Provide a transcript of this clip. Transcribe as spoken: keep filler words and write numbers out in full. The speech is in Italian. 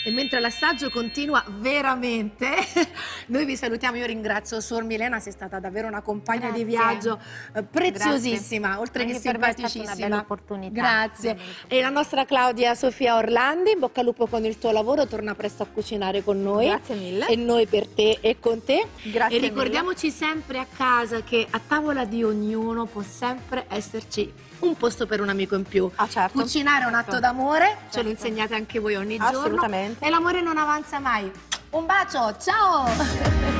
E mentre l'assaggio continua veramente, noi vi salutiamo. Io ringrazio Suor Milena, sei stata davvero una compagna Grazie. di viaggio eh, preziosissima, Grazie. oltre Anche che per me è stata simpaticissima. una bella opportunità. Grazie. Una bella opportunità. E la nostra Claudia Sofia Orlandi, in bocca al lupo con il tuo lavoro, torna presto a cucinare con noi. Grazie mille. E noi per te e con te. Grazie e ricordiamoci mille. sempre a casa che a tavola di ognuno può sempre esserci un posto per un amico in più. Ah, certo. Cucinare è un atto Certo. d'amore, ce Certo. lo insegnate anche voi ogni giorno. Assolutamente. E l'amore non avanza mai. Un bacio, ciao!